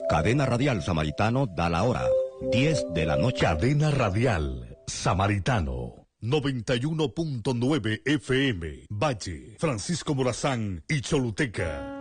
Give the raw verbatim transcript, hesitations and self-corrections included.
Cadena Radial Samaritano da la hora, diez de la noche. Cadena Radial Samaritano, noventa y uno punto nueve F M, Valle, Francisco Morazán y Choluteca.